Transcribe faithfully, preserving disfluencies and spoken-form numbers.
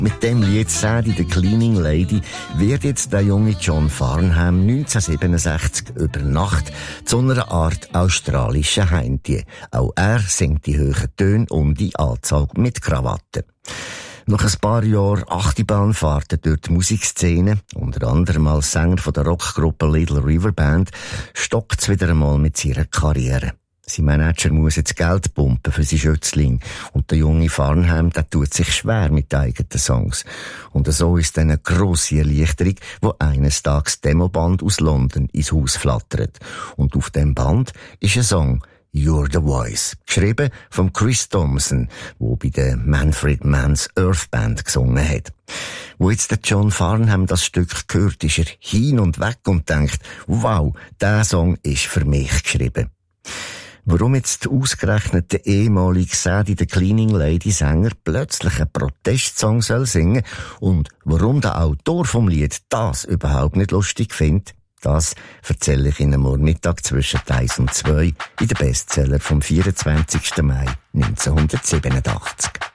Mit dem Lied «Sadie the Cleaning Lady» wird jetzt der junge John Farnham neunzehnhundertsiebenundsechzig über Nacht zu einer Art australischen Heimtier. Auch er singt die hohen Töne und die Anzahl mit Krawatte. Nach ein paar Jahren Achterbahnfahrten durch die Musikszene, unter anderem als Sänger von der Rockgruppe Little River Band, stockt's wieder einmal mit seiner Karriere. Sein Manager muss jetzt Geld pumpen für seinen Schützling. Und der junge Farnham, der tut sich schwer mit eigenen Songs. Und so ist dann eine grosse Erleichterung, wo eines Tages das Demoband aus London ins Haus flattert. Und auf dem Band ist ein Song, You're the Voice, geschrieben von Chris Thompson, wo bei der Manfred Mann's Earth Band gesungen hat. Wo jetzt der John Farnham das Stück hört, ist er hin und weg und denkt, wow, der Song ist für mich geschrieben. Warum jetzt ausgerechnet der ehemalige Sadie the Cleaning Lady Sänger plötzlich einen Protestsong soll singen und warum der Autor vom Lied das überhaupt nicht lustig findet, das erzähle ich Ihnen morgen Mittag zwischen eins und zwei in den Bestseller vom vierundzwanzigsten Mai neunzehnhundertsiebenundachtzig.